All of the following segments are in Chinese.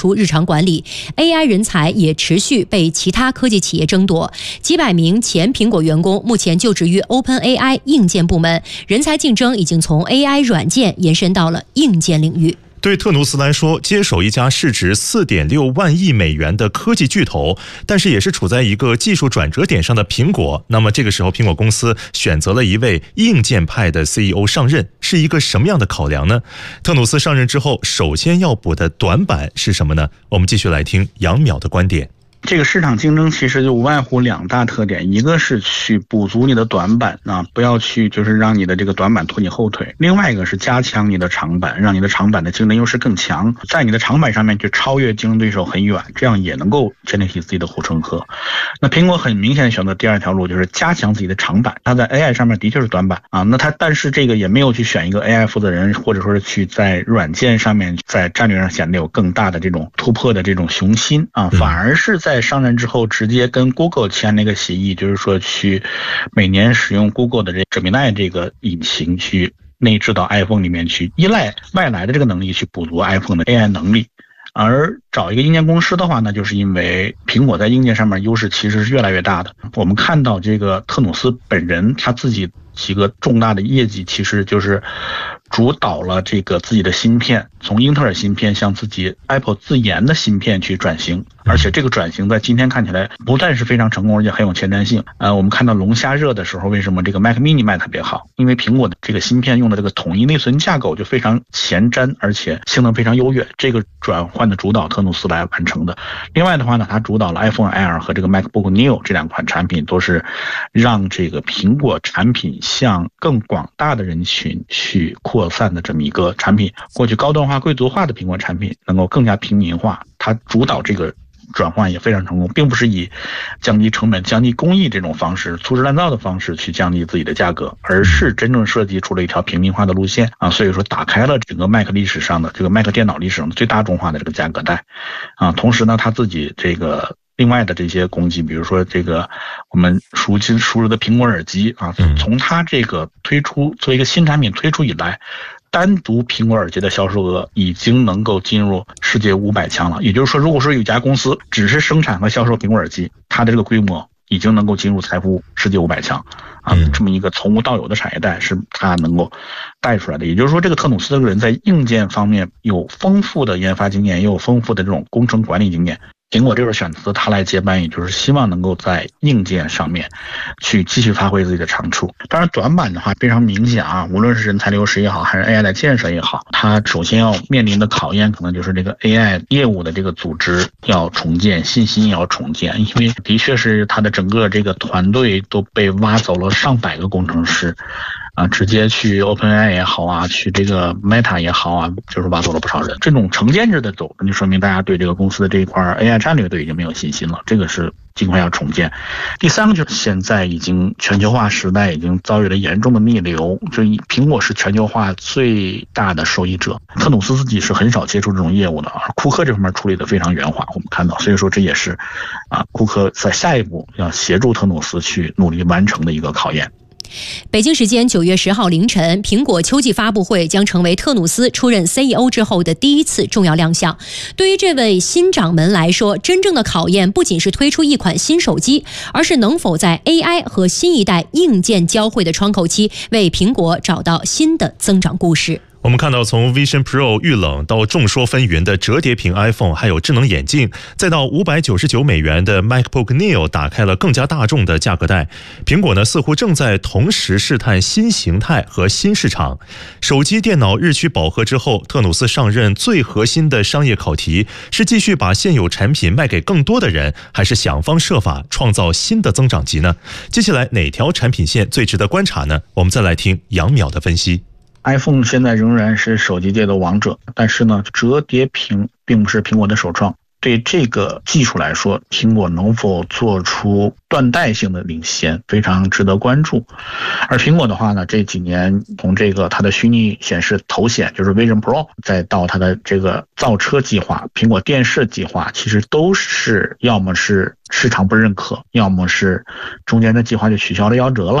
出日常管理。AI 人才也持续被其他科技企业争夺，几百名前苹果员工目前就职于 OpenAI 硬件部门，人才竞争已经从 AI 软件延伸到了硬件领域。 对特努斯来说，接手一家市值4.6万亿美元的科技巨头，但是也是处在一个技术转折点上的苹果。那么这个时候，苹果公司选择了一位硬件派的 CEO 上任，是一个什么样的考量呢？特努斯上任之后，首先要补的短板是什么呢？我们继续来听杨淼的观点。 这个市场竞争其实就无外乎2大特点，一个是去补足你的短板不要去就是让你的这个短板拖你后腿；另外一个是加强你的长板，让你的长板的竞争优势更强，在你的长板上面去超越竞争对手很远，这样也能够建立起自己的护城河。那苹果很明显选择第二条路，就是加强自己的长板。它在 AI 上面的确是短板但是这个也没有去选一个 AI 负责人，或者说是去在软件上面在战略上显得有更大的这种突破的这种雄心反而是在上任之后直接跟 Google 签那个协议，就是说去每年使用 Google 的Gemini 这个引擎去内置到 iPhone 里面去，依赖外来的这个能力去补足 iPhone 的 AI 能力。而找一个硬件公司的话呢，就是因为苹果在硬件上面优势其实是越来越大的。我们看到这个特努斯本人他自己几个重大的业绩，其实就是主导了这个自己的芯片从英特尔芯片向自己 Apple 自研的芯片去转型，而且这个转型在今天看起来不但是非常成功，而且很有前瞻性。我们看到龙虾热的时候，为什么这个 Mac mini 卖特别好？因为苹果的这个芯片用的这个统一内存架构就非常前瞻，而且性能非常优越，这个转换的主导特努斯来完成的。另外的话呢，它主导了 iPhone Air 和这个 MacBook Neo 这2款产品，都是让这个苹果产品向更广大的人群去扩散的这么一个产品。过去高端化贵族化的苹果产品能够更加平民化，它主导这个转换也非常成功，并不是以降低成本降低工艺这种方式粗制滥造的方式去降低自己的价格，而是真正设计出了一条平民化的路线所以说打开了整个 Mac 历史上的这个 Mac 电脑历史上的最大众化的这个价格带同时呢，他自己这个另外的这些功绩，比如说这个我们熟知的苹果耳机从它这个推出作为一个新产品推出以来，单独苹果耳机的销售额已经能够进入世界500强了。也就是说，如果说有一家公司只是生产和销售苹果耳机，它的这个规模已经能够进入财富世界500强这么一个从无到有的产业带是它能够带出来的。也就是说，这个特努斯这个人在硬件方面有丰富的研发经验，也有丰富的这种工程管理经验。苹果这个选择他来接班，也就是希望能够在硬件上面去继续发挥自己的长处。当然短板的话非常明显无论是人才流失也好，还是 AI 的建设也好，它首先要面临的考验可能就是这个 AI 业务的这个组织要重建，信心要重建。因为的确是它的整个这个团队都被挖走了上百个工程师直接去 OpenAI 也好去这个 Meta 也好就是挖走了不少人。这种成建制的走，就说明大家对这个公司的这一块 AI 战略都已经没有信心了，这个是尽快要重建。第三个就是现在已经全球化时代已经遭遇了严重的逆流，就苹果是全球化最大的受益者，特努斯自己是很少接触这种业务的，而库克这方面处理的非常圆滑，我们看到，所以说这也是库克在下一步要协助特努斯去努力完成的一个考验。 北京时间9月10号凌晨，苹果秋季发布会将成为特努斯出任 CEO 之后的第一次重要亮相。对于这位新掌门来说，真正的考验不仅是推出一款新手机，而是能否在 AI 和新一代硬件交汇的窗口期，为苹果找到新的增长故事。 我们看到从 Vision Pro 遇冷到众说纷纭的折叠屏 iPhone， 还有智能眼镜，再到599美元的 MacBook Neo 打开了更加大众的价格带。苹果呢似乎正在同时试探新形态和新市场。手机电脑日趋饱和之后，特努斯上任最核心的商业考题是继续把现有产品卖给更多的人，还是想方设法创造新的增长极呢？接下来哪条产品线最值得观察呢？我们再来听杨淼的分析。 iPhone 现在仍然是手机界的王者，但是呢，折叠屏并不是苹果的首创。对这个技术来说，苹果能否做出断代性的领先，非常值得关注。而苹果的话呢，这几年从这个它的虚拟显示头显，就是 Vision Pro， 再到它的这个造车计划、苹果电视计划，其实都是要么是市场不认可，要么是中间的计划就取消了夭折了。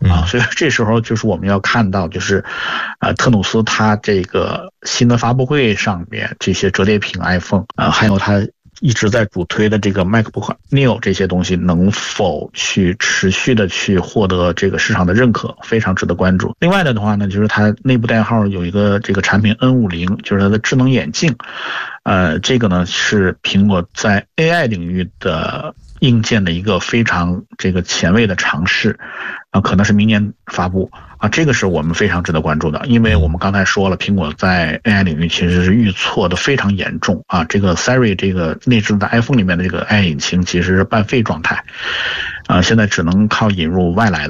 所以这时候就是我们要看到，就是特努斯它这个新的发布会上面这些折叠屏 iPhone 还有它一直在主推的这个 MacBook Neo 这些东西能否去持续的去获得这个市场的认可，非常值得关注。另外的话呢，就是它内部代号有一个这个产品 N50， 就是它的智能眼镜，这个呢是苹果在 AI 领域的硬件的一个非常这个前卫的尝试，可能是明年发布这个是我们非常值得关注的，因为我们刚才说了，苹果在 AI 领域其实是遇挫的非常严重这个 Siri 这个内置的 iPhone 里面的这个 AI 引擎其实是半废状态，现在只能靠引入外来的